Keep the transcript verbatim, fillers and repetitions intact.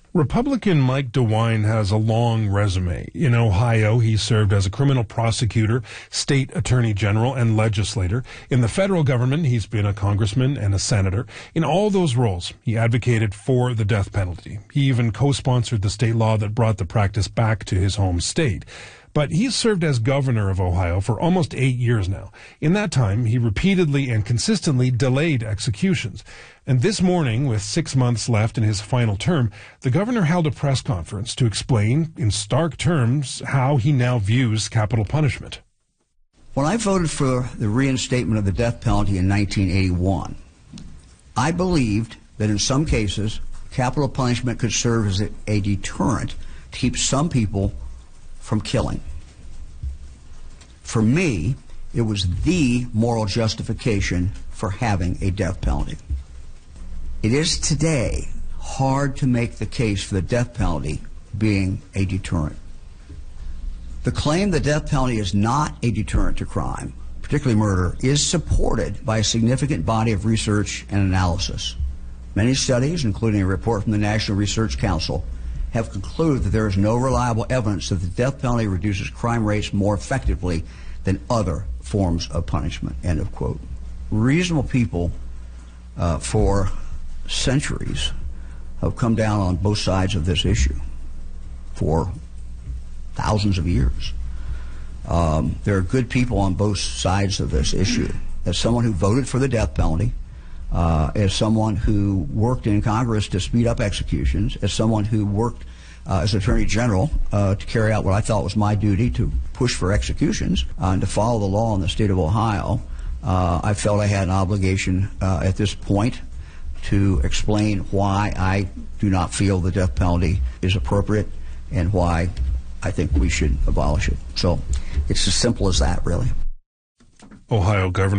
Republican Mike DeWine has a long resume. In Ohio, he served as a criminal prosecutor, state attorney general, and legislator. In the federal government, he's been a congressman and a senator. In all those roles, he advocated for the death penalty. He even co-sponsored the state law that brought the practice back to his home state. But he's served as governor of Ohio for almost eight years now. In that time, he repeatedly and consistently delayed executions. And this morning, with six months left in his final term, the governor held a press conference to explain, in stark terms, how he now views capital punishment. When I voted for the reinstatement of the death penalty in nineteen eighty-one, I believed that in some cases, capital punishment could serve as a, a deterrent to keep some people from killing. For me, it was the moral justification for having a death penalty. It is today hard to make the case for the death penalty being a deterrent. The claim the death penalty is not a deterrent to crime, particularly murder, is supported by a significant body of research and analysis. Many studies, including a report from the National Research Council, have concluded that there is no reliable evidence that the death penalty reduces crime rates more effectively than other forms of punishment, end of quote. Reasonable people uh, for centuries have come down on both sides of this issue for thousands of years. Um, there are good people on both sides of this issue. As someone who voted for the death penalty, Uh, as someone who worked in Congress to speed up executions, as someone who worked uh, as Attorney General uh, to carry out what I thought was my duty to push for executions uh, and to follow the law in the state of Ohio, uh, I felt I had an obligation uh, at this point to explain why I do not feel the death penalty is appropriate and why I think we should abolish it. So it's as simple as that, really. Ohio Governor